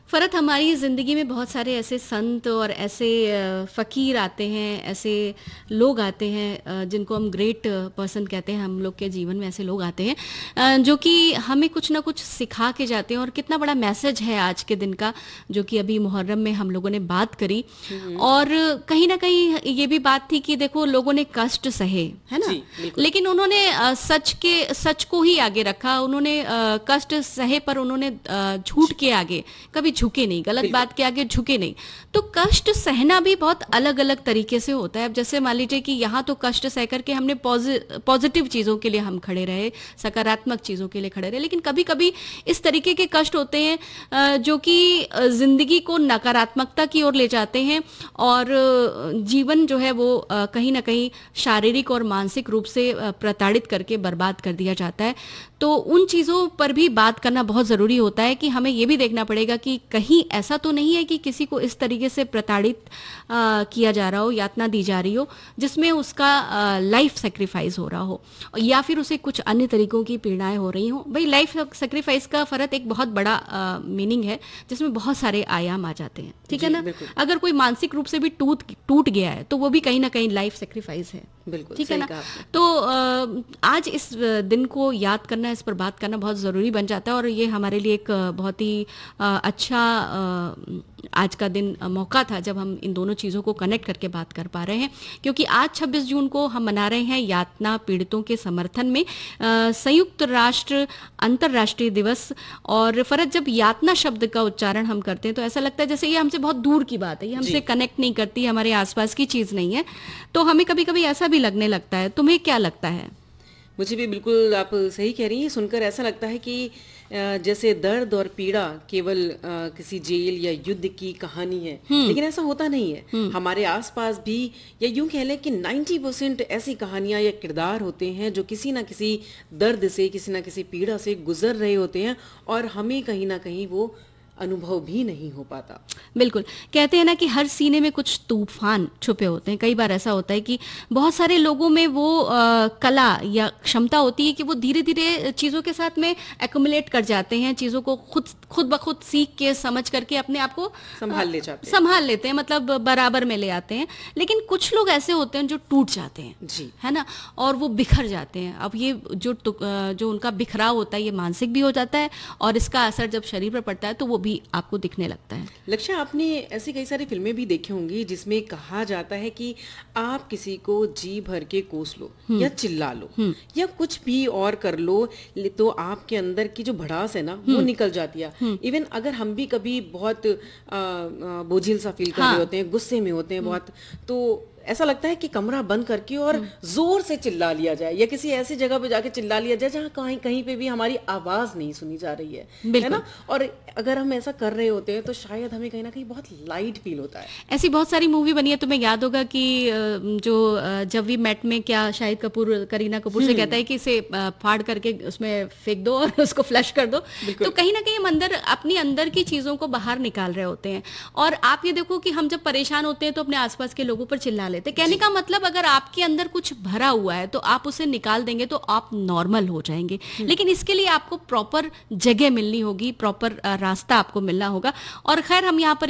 फ़रत, हमारी ज़िंदगी में बहुत सारे ऐसे संत और ऐसे फ़कीर आते हैं, ऐसे लोग आते हैं जिनको हम ग्रेट पर्सन कहते हैं। हम लोग के जीवन में ऐसे लोग आते हैं जो कि हमें कुछ ना कुछ सिखा के जाते हैं। और कितना बड़ा मैसेज है आज के दिन का, जो कि अभी मुहर्रम में हम लोगों ने बात करी। और कहीं ना कहीं ये भी बात थी कि देखो, लोगों ने कष्ट सहे, है ना, लेकिन उन्होंने सच को ही आगे रखा। उन्होंने कष्ट सहे, पर उन्होंने झूठ के आगे कभी झुके नहीं, गलत बात के आगे झुके नहीं। तो कष्ट सहना भी बहुत अलग अलग तरीके से होता है। अब जैसे मान लीजिए कि यहाँ तो कष्ट सह करके हमने पॉजिटिव चीज़ों के लिए हम खड़े रहे, सकारात्मक चीज़ों के लिए खड़े रहे, लेकिन कभी कभी इस तरीके के कष्ट होते हैं जो कि जिंदगी को नकारात्मकता की ओर ले जाते हैं और जीवन जो है वो कहीं ना कहीं शारीरिक और मानसिक रूप से प्रताड़ित करके बर्बाद कर दिया जाता है। तो उन चीज़ों पर भी बात करना बहुत ज़रूरी होता है कि हमें ये भी देखना पड़ेगा कि कहीं ऐसा तो नहीं है कि किसी को इस तरीके से प्रताड़ित किया जा रहा हो, यातना दी जा रही हो, जिसमें उसका लाइफ सेक्रीफाइस हो रहा हो, या फिर उसे कुछ अन्य तरीकों की पीड़ाएं हो रही हों। भाई, लाइफ सेक्रीफाइस का फ़र्क एक बहुत बड़ा मीनिंग है, जिसमें बहुत सारे आयाम आ जाते हैं, ठीक है ना। अगर कोई मानसिक रूप से भी टूट गया है तो वो भी कहीं ना कहीं लाइफ सेक्रीफाइस है, ठीक है ना। तो आज इस दिन को याद करना, इस पर बात करना बहुत ज़रूरी बन जाता है। और ये हमारे लिए एक बहुत ही अच्छा आज का दिन मौका था जब हम इन दोनों चीज़ों को कनेक्ट करके बात कर पा रहे हैं, क्योंकि आज 26 जून को हम मना रहे हैं यातना पीड़ितों के समर्थन में संयुक्त राष्ट्र अंतर्राष्ट्रीय दिवस। और फ़रत, जब यातना शब्द का उच्चारण हम करते हैं तो ऐसा लगता है जैसे ये हमसे बहुत दूर की बात है, ये हमसे कनेक्ट नहीं करती, हमारे आसपास की चीज़ नहीं है। तो हमें कभी कभी ऐसा भी लगने लगता है। तुम्हें क्या लगता है? मुझे भी बिल्कुल आप सही कह रही हैं। सुनकर ऐसा लगता है कि जैसे दर्द और पीड़ा केवल किसी जेल या युद्ध की कहानी है, लेकिन ऐसा होता नहीं है। हमारे आसपास भी, या यूं कह लें कि 90% ऐसी कहानियां या किरदार होते हैं जो किसी ना किसी दर्द से, किसी ना किसी पीड़ा से गुजर रहे होते हैं, और हमें कहीं ना कहीं वो अनुभव भी नहीं हो पाता। बिल्कुल, कहते हैं ना कि हर सीने में कुछ तूफान छुपे होते हैं। कई बार ऐसा होता है कि बहुत सारे लोगों में वो कला या क्षमता होती है कि वो धीरे धीरे चीज़ों के साथ में एक्युमुलेट कर जाते हैं, चीज़ों को खुद ब खुद सीख के, समझ करके अपने आप को संभाल लेते हैं, मतलब बराबर में ले आते हैं। लेकिन कुछ लोग ऐसे होते हैं जो टूट जाते हैं जी, है ना, और वो बिखर जाते हैं। अब ये जो उनका बिखराव होता है, ये मानसिक भी हो जाता है, और इसका असर जब शरीर पर पड़ता है तो वो भी आपको दिखने लगता है। लक्ष्य, आपने ऐसी कई सारी फिल्में भी देखी होंगी जिसमें कहा जाता है कि आप किसी को जी भर के कोस लो या चिल्ला लो या कुछ भी और कर लो, तो आपके अंदर की जो भड़ास है ना वो निकल जाती है। इवन अगर हम भी कभी बहुत बोझिल सा फील कर रहे होते हैं, गुस्से में होते हैं बहुत, तो ऐसा लगता है कि कमरा बंद करके और जोर से चिल्ला लिया जाए, या किसी ऐसी जगह पे जाके चिल्ला लिया जाए जहाँ कहीं पे भी हमारी आवाज नहीं सुनी जा रही है ना। और अगर हम ऐसा कर रहे होते हैं तो शायद हमें कहीं ना कहीं बहुत लाइट फील होता है। ऐसी बहुत सारी मूवी बनी है, तुम्हें याद होगा कि जो जब वी मेट में क्या शाहिद कपूर करीना कपूर से कहता है कि इसे फाड़ करके उसमें फेंक दो और उसको फ्लश कर दो। तो कहीं ना कहीं हम अपनी अंदर की चीजों को बाहर निकाल रहे होते हैं। और आप ये देखो कि हम जब परेशान होते हैं तो अपने आसपास के लोगों पर चिल्ला लेते। कहने का मतलब, अगर आपके अंदर कुछ भरा हुआ है तो आप उसे निकाल देंगे तो आप नॉर्मल हो जाएंगे। लेकिन इसके लिए आपको प्रॉपर जगह मिलनी होगी, प्रॉपर रास्ता आपको मिलना होगा। और खैर, हम यहाँ पर